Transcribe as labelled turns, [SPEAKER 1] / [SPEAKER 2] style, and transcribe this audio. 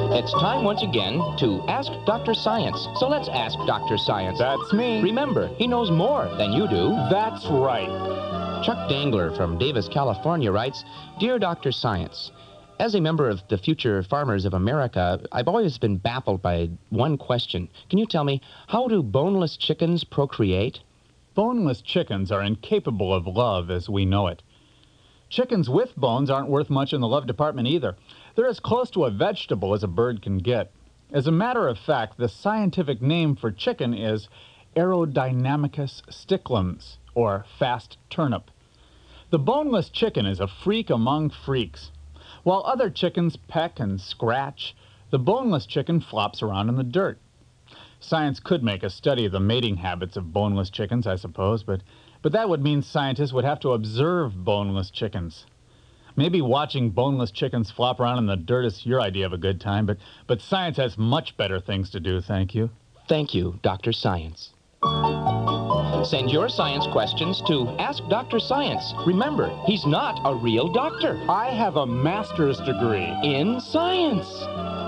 [SPEAKER 1] It's time once again to Ask Dr. Science. So let's ask Dr. Science.
[SPEAKER 2] That's me.
[SPEAKER 1] Remember, he knows more than you do.
[SPEAKER 2] That's right.
[SPEAKER 1] Chuck Dangler from Davis, California writes, Dear Dr. Science, as a member of the Future Farmers of America, I've always been baffled by one question. Can you tell me, how do boneless chickens procreate?
[SPEAKER 2] Boneless chickens are incapable of love as we know it. Chickens with bones aren't worth much in the love department either. They're as close to a vegetable as a bird can get. As a matter of fact, the scientific name for chicken is Aerodynamicus sticlans, or fast turnip. The boneless chicken is a freak among freaks. While other chickens peck and scratch, the boneless chicken flops around in the dirt. Science could make a study of the mating habits of boneless chickens, I suppose, but that would mean scientists would have to observe boneless chickens. Maybe watching boneless chickens flop around in the dirt is your idea of a good time, but science has much better things to do, thank you.
[SPEAKER 1] Thank you, Dr. Science. Send your science questions to Ask Dr. Science. Remember, he's not a real doctor.
[SPEAKER 2] I have a master's degree
[SPEAKER 1] in science.